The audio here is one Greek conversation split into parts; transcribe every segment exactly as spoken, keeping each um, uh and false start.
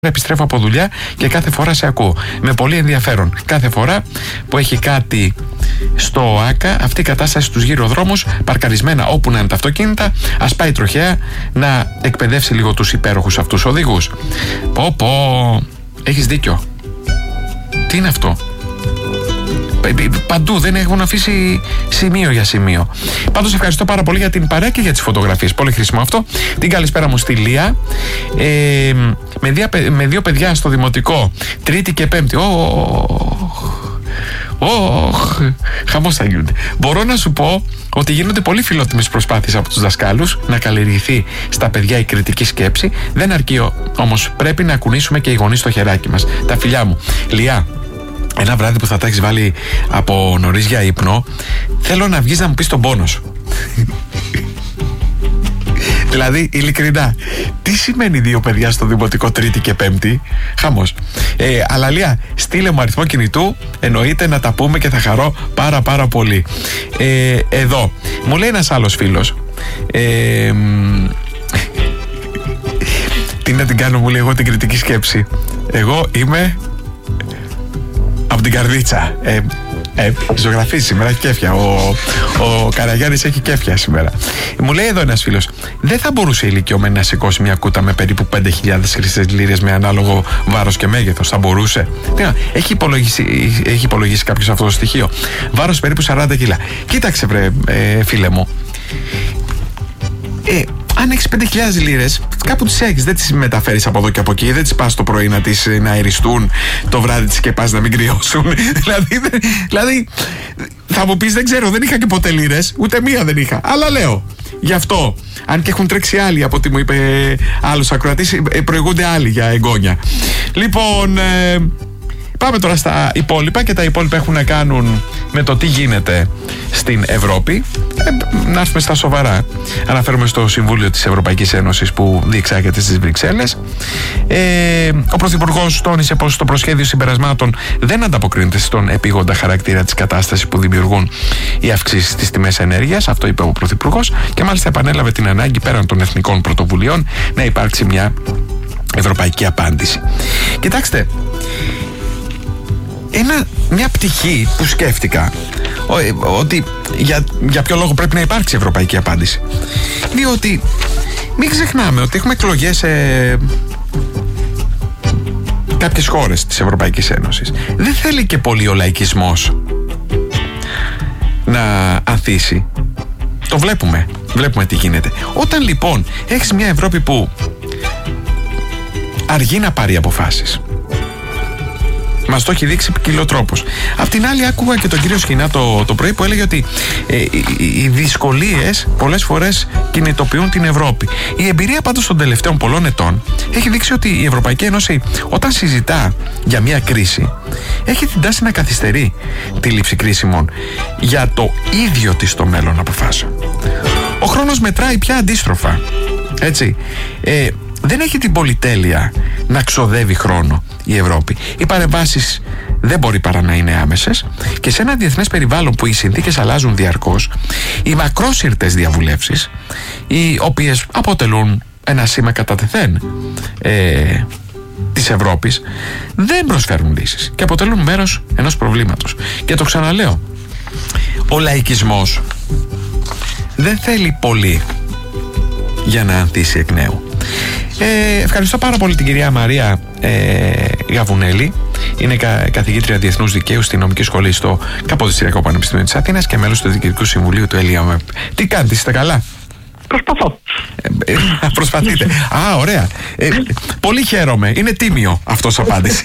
Επιστρέφω από δουλειά και κάθε φορά σε ακούω. Με πολύ ενδιαφέρον. Κάθε φορά που έχει κάτι στο ΆΚΑ, αυτή η κατάσταση στους γυροδρόμους, παρκαρισμένα όπου να είναι τα αυτοκίνητα, ας πάει τροχέα να εκπαιδεύσει λίγο τους υπέροχους αυτούς οδηγούς. Πω πω, έχεις δίκιο. Τι είναι αυτό? Παντού δεν έχουν αφήσει σημείο για σημείο. Πάντως ευχαριστώ πάρα πολύ για την παρέα και για τις φωτογραφίες. Πολύ χρήσιμο αυτό. Την καλησπέρα μου στη Λία. Ε, με, δια, με δύο παιδιά στο δημοτικό, Τρίτη και Πέμπτη. Ωχ, χαμός θα γίνονται. Μπορώ να σου πω ότι γίνονται πολύ φιλότιμες προσπάθειες από τους δασκάλους να καλλιεργηθεί στα παιδιά η κριτική σκέψη. Δεν αρκεί όμως, πρέπει να κουνήσουμε και οι γονείς στο χεράκι μας. Τα φιλιά μου. Λία, ένα βράδυ που θα τα έχεις βάλει από νωρίς για ύπνο, θέλω να βγεις να μου πεις τον πόνο σου. Δηλαδή, ειλικρινά, τι σημαίνει δύο παιδιά στο δημοτικό Τρίτη και Πέμπτη? Χαμός. Ε, αλλά Λία, στείλε μου αριθμό κινητού, εννοείται να τα πούμε και θα χαρώ πάρα πάρα πολύ. Ε, εδώ, μου λέει ένας άλλος φίλος, ε, τι να την κάνω, μου λέει, εγώ την κριτική σκέψη. Εγώ είμαι από την Καρδίτσα. Ε, ε, ζωγραφίζει σήμερα, έχει κέφια. Ο, ο Καραγιάννης έχει κέφια σήμερα. Μου λέει εδώ ένας φίλος, δεν θα μπορούσε η ηλικιωμένη να σηκώσει μια κούτα με περίπου πέντε χιλιάδες χρυσές λίρες με ανάλογο βάρος και μέγεθος? Θα μπορούσε? Τι, έχει υπολογίσει, έχει υπολογίσει κάποιος αυτό το στοιχείο? Βάρος περίπου σαράντα κιλά. Κοίταξε βρε ε, φίλε μου, ε, αν έχεις πέντε χιλιάδες λίρες, κάπου τις έχεις, δεν τις μεταφέρεις από εδώ και από εκεί, δεν τις πας το πρωί να τις να αεριστούν, το βράδυ τις και πας να μην κρυώσουν. δηλαδή, δηλαδή, θα μου πεις, δεν ξέρω, δεν είχα και ποτέ λίρες, ούτε μία δεν είχα. Αλλά λέω, γι' αυτό, αν και έχουν τρέξει άλλοι από ό,τι μου είπε άλλος ακροατής, προηγούνται άλλοι για εγγόνια. Λοιπόν, ε, πάμε τώρα στα υπόλοιπα, και τα υπόλοιπα έχουν να κάνουν με το τι γίνεται στην Ευρώπη. Ε, να έρθουμε στα σοβαρά. Αναφέρομαι στο Συμβούλιο της Ευρωπαϊκής Ένωσης που διεξάγεται στις Βρυξέλλες. Ε, ο Πρωθυπουργός τόνισε πως το προσχέδιο συμπερασμάτων δεν ανταποκρίνεται στον επίγοντα χαρακτήρα της κατάστασης που δημιουργούν οι αυξήσεις στις τιμές ενέργειας. Αυτό είπε ο Πρωθυπουργός, και μάλιστα επανέλαβε την ανάγκη πέραν των εθνικών πρωτοβουλειών να υπάρξει μια ευρωπαϊκή απάντηση. Κοιτάξτε, Ένα, μια πτυχή που σκέφτηκα, ο, ότι για, για ποιο λόγο πρέπει να υπάρξει ευρωπαϊκή απάντηση. Διότι μην ξεχνάμε ότι έχουμε εκλογές σε κάποιες χώρες της Ευρωπαϊκής Ένωσης. Δεν θέλει και πολύ ο λαϊκισμός να ανθίσει. Το βλέπουμε, βλέπουμε τι γίνεται. Όταν λοιπόν έχεις μια Ευρώπη που αργεί να πάρει αποφάσεις, μας το έχει δείξει ποικιλοτρόπως. Απ' την άλλη, άκουγα και τον κύριο Σχοινά το, το πρωί που έλεγε ότι ε, οι, οι δυσκολίες πολλές φορές κινητοποιούν την Ευρώπη. Η εμπειρία πάντως των τελευταίων πολλών ετών έχει δείξει ότι η Ευρωπαϊκή Ένωση, όταν συζητά για μια κρίση, έχει την τάση να καθυστερεί τη λήψη κρίσιμων για το ίδιο της το μέλλον αποφάσεων. Ο χρόνος μετράει πια αντίστροφα. Έτσι. Ε, Δεν έχει την πολυτέλεια να ξοδεύει χρόνο η Ευρώπη. Οι παρεμβάσεις δεν μπορεί παρά να είναι άμεσες, και σε ένα διεθνές περιβάλλον που οι συνθήκες αλλάζουν διαρκώς, οι μακρόσυρτες διαβουλεύσεις, οι οποίες αποτελούν ένα σήμα κατά τεθέν ε, της Ευρώπης, δεν προσφέρουν λύσεις και αποτελούν μέρος ενός προβλήματος. Και το ξαναλέω, ο λαϊκισμός δεν θέλει πολύ για να ανθίσει εκ νέου. Ε, ευχαριστώ πάρα πολύ την κυρία Μαρία ε, Γαβουνέλη. Είναι κα, καθηγήτρια Διεθνούς Δικαίου στη Νομική Σχολή στο Καποδιστριακό Πανεπιστήμιο της Αθήνας και μέλος του Διοικητικού Συμβουλίου του ΕΛΙΑΜΕΠ. Τι κάνετε, είστε καλά? Προσπαθώ. Ε, ε, προσπαθείτε. Α, ωραία. Ε, πολύ χαίρομαι. Είναι τίμιο αυτός ο απάντηση.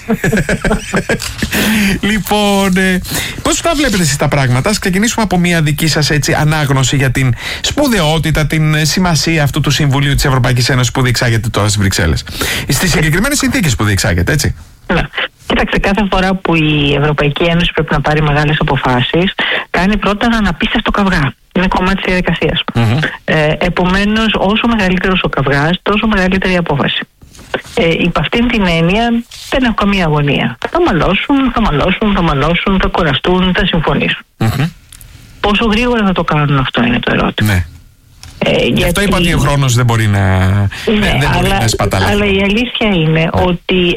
Λοιπόν, ε, πώς τα βλέπετε εσείς τα πράγματα? Ας ξεκινήσουμε από μια δική σας έτσι ανάγνωση για την σπουδαιότητα, την σημασία αυτού του Συμβουλίου της Ευρωπαϊκής Ένωσης που διεξάγεται τώρα στις Βρυξέλλες. Στις συγκεκριμένες συνθήκες που διεξάγεται, έτσι. Ναι. Κοίταξε, κάθε φορά που η Ευρωπαϊκή Ένωση πρέπει να πάρει μεγάλες αποφάσεις, κάνει πρώτα ένα αναπίστευτο καυγά. Είναι κομμάτι της διαδικασίας. Mm-hmm. Ε, επομένως, όσο μεγαλύτερος ο καυγάς, τόσο μεγαλύτερη η απόφαση. Ε, υπ' αυτήν την έννοια δεν έχω καμία αγωνία. Θα μαλώσουν, θα μαλώσουν, θα μαλώσουν, θα κουραστούν, θα συμφωνήσουν. Mm-hmm. Πόσο γρήγορα θα το κάνουν, αυτό είναι το ερώτημα. Ναι. Ε, Γι' γιατί... αυτό είπα ότι ο χρόνος δεν μπορεί να, ναι, δεν μπορεί αλλά, να σπαταλάει. Αλλά η αλήθεια είναι ότι